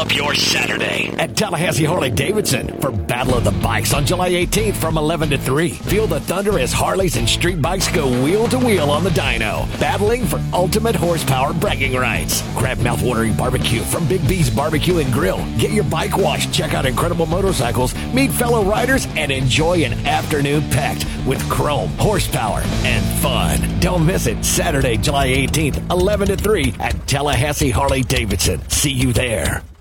up your Saturday at Tallahassee Harley-Davidson for Battle of the Bikes on July 18th from 11 to 3. Feel the thunder as Harleys and street bikes go wheel to wheel on the dyno, battling for ultimate horsepower bragging rights. Grab mouthwatering barbecue from Big B's Barbecue and Grill. Get your bike washed, check out incredible motorcycles, meet fellow riders, and enjoy an afternoon packed with chrome, horsepower, and fun. Don't miss it. Saturday, July 18th, 11 to 3 at Tallahassee Harley-Davidson. See you there.